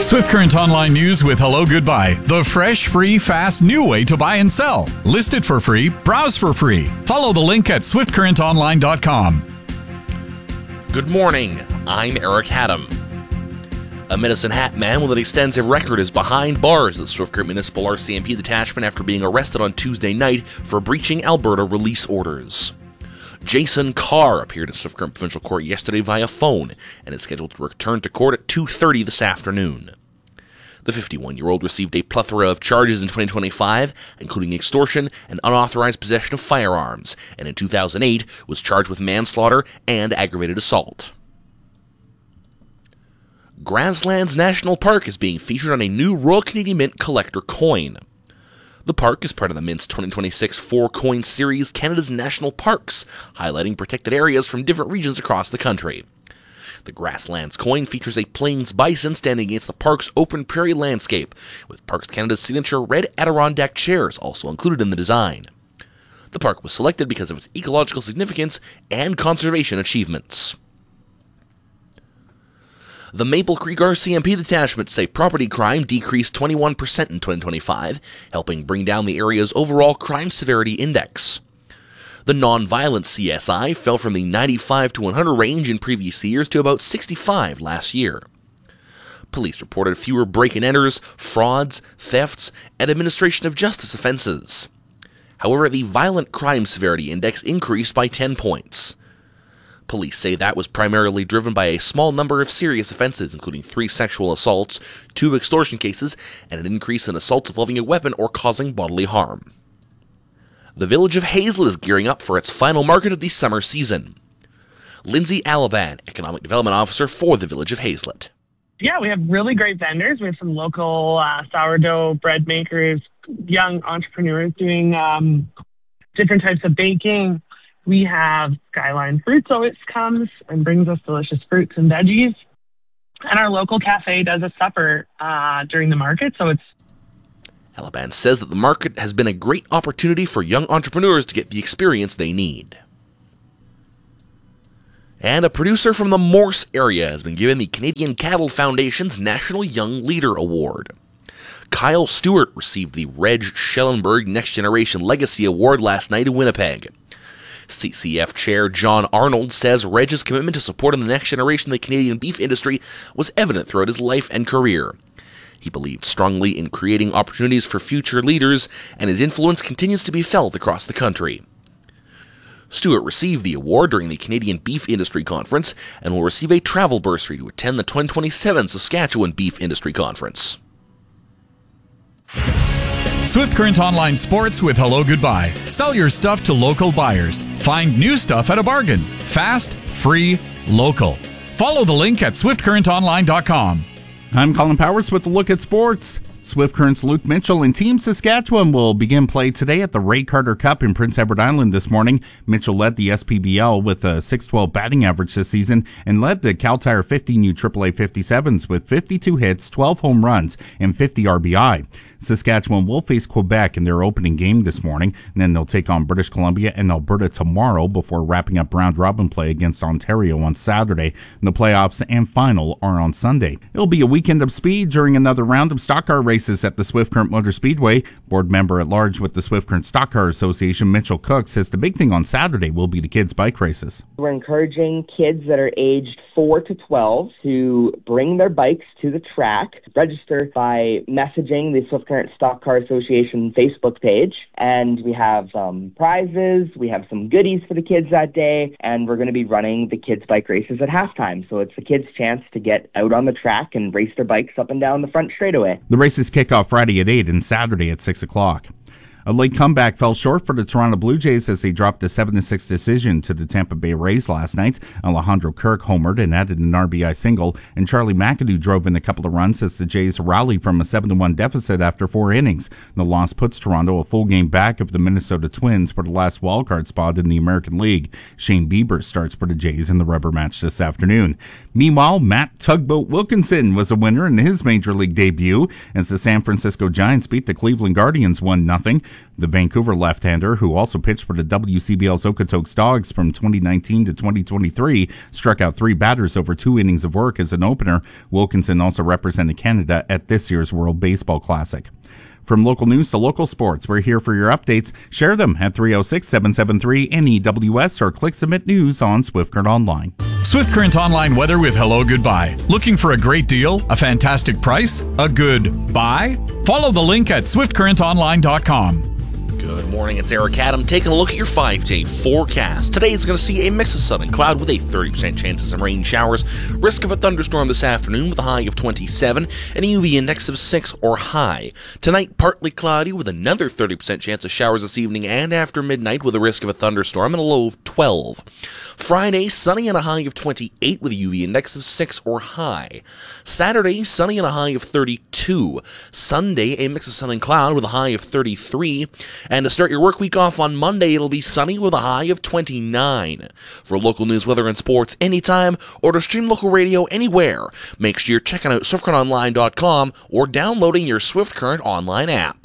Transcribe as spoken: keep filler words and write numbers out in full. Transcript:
Swift Current Online News with Hello Goodbye. The fresh, free, fast, new way to buy and sell. List it for free. Browse for free. Follow the link at swift current online dot com. Good morning. I'm Eric Haddam. A Medicine Hat man with an extensive record is behind bars at the Swift Current Municipal R C M P detachment after being arrested on Tuesday night for breaching Alberta release orders. Jason Carr appeared at Swift Current Provincial Court yesterday via phone and is scheduled to return to court at two thirty this afternoon. The fifty-one-year-old received a plethora of charges in twenty twenty-five, including extortion and unauthorized possession of firearms, and in two thousand eight was charged with manslaughter and aggravated assault. Grasslands National Park is being featured on a new Royal Canadian Mint collector coin. The park is part of the Mint's twenty twenty-six four-coin series, Canada's National Parks, highlighting protected areas from different regions across the country. The Grasslands coin features a Plains bison standing against the park's open prairie landscape, with Parks Canada's signature red Adirondack chairs also included in the design. The park was selected because of its ecological significance and conservation achievements. The Maple Creek R C M P detachment say property crime decreased twenty-one percent in twenty twenty-five, helping bring down the area's overall crime severity index. The nonviolent C S I fell from the ninety-five to one hundred range in previous years to about sixty-five last year. Police reported fewer break-and-enters, frauds, thefts, and administration of justice offenses. However, the violent crime severity index increased by ten points. Police say that was primarily driven by a small number of serious offenses, including three sexual assaults, two extortion cases, and an increase in assaults involving a weapon or causing bodily harm. The village of Hazelett is gearing up for its final market of the summer season. Lindsay Alaban, Economic Development Officer for the village of Hazelett. Yeah, we have really great vendors. We have some local uh, sourdough bread makers, young entrepreneurs doing um, different types of baking. We have Skyline Fruits always comes and brings us delicious fruits and veggies. And our local cafe does a supper uh, during the market, so it's Alaban says that the market has been a great opportunity for young entrepreneurs to get the experience they need. And a producer from the Morse area has been given the Canadian Cattle Foundation's National Young Leader Award. Kyle Stewart received the Reg Schellenberg Next Generation Legacy Award last night in Winnipeg. C C F Chair John Arnold says Reg's commitment to supporting the next generation of the Canadian beef industry was evident throughout his life and career. He believed strongly in creating opportunities for future leaders, and his influence continues to be felt across the country. Stewart received the award during the Canadian Beef Industry Conference and will receive a travel bursary to attend the twenty twenty-seven Saskatchewan Beef Industry Conference. Swift Current Online Sports with Hello Goodbye. Sell your stuff to local buyers. Find new stuff at a bargain. Fast, free, local. Follow the link at swift current online dot com. I'm Colin Powers with a look at sports. Swift Current's Luke Mitchell and Team Saskatchewan will begin play today at the Ray Carter Cup in Prince Edward Island this morning. Mitchell led the S P B L with a six twelve batting average this season and led the Cal Tire fifteen U triple A fifty-sevens with fifty-two hits, twelve home runs, and fifty R B I. Saskatchewan will face Quebec in their opening game this morning, and then they'll take on British Columbia and Alberta tomorrow before wrapping up round-robin play against Ontario on Saturday. The playoffs and final are on Sunday. It'll be a weekend of speed during another round of stock car races at the Swift Current Motor Speedway. Board member at large with the Swift Current Stock Car Association, Mitchell Cook, says the big thing on Saturday will be the kids' bike races. We're encouraging kids that are aged four to twelve to bring their bikes to the track, register by messaging the Swift Current Stock Car Association Facebook page, and we have um, prizes, we have some goodies for the kids that day, and we're going to be running the kids' bike races at halftime, so it's the kids' chance to get out on the track and race their bikes up and down the front straightaway. The races kick off Friday at eight and Saturday at six o'clock. A late comeback fell short for the Toronto Blue Jays as they dropped a seven to six decision to the Tampa Bay Rays last night. Alejandro Kirk homered and added an R B I single, and Charlie McAdoo drove in a couple of runs as the Jays rallied from a seven to one deficit after four innings. The loss puts Toronto a full game back of the Minnesota Twins for the last wildcard spot in the American League. Shane Bieber starts for the Jays in the rubber match this afternoon. Meanwhile, Matt Tugboat Wilkinson was a winner in his Major League debut as the San Francisco Giants beat the Cleveland Guardians one nothing. The Vancouver left-hander, who also pitched for the W C B L's Okotoks Dogs from twenty nineteen to twenty twenty-three, struck out three batters over two innings of work as an opener. Wilkinson also represented Canada at this year's World Baseball Classic. From local news to local sports, we're here for your updates. Share them at three oh six, seven seven three, N E W S or click Submit News on Swift Current Online. Swift Current Online weather with Hello Goodbye. Looking for a great deal, a fantastic price, a good buy? Follow the link at swift current online dot com. Good morning, it's Eric Adam taking a look at your five-day forecast. Today is going to see a mix of sun and cloud with a thirty percent chance of some rain showers, risk of a thunderstorm this afternoon with a high of twenty-seven, and a U V index of six or high. Tonight, partly cloudy with another thirty percent chance of showers this evening and after midnight with a risk of a thunderstorm and a low of twelve. Friday, sunny and a high of twenty-eight with a U V index of six or high. Saturday, sunny and a high of thirty-two. Sunday, a mix of sun and cloud with a high of thirty-three. And to start your work week off on Monday, it'll be sunny with a high of twenty-nine. For local news, weather, and sports anytime, or to stream local radio anywhere, make sure you're checking out swift current online dot com or downloading your Swift Current online app.